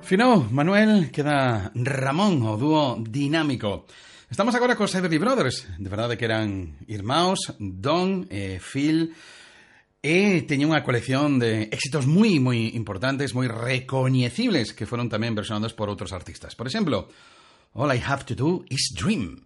Finou, Manuel, queda Ramón, o dúo dinámico. Estamos agora cos Everly Brothers. De verdade que eran irmãos, Don e Phil, e teñen unha colección de éxitos moi importantes, moi recoñecibles, que foron tamén versionados por outros artistas. Por exemplo, All I Have to Do is Dream.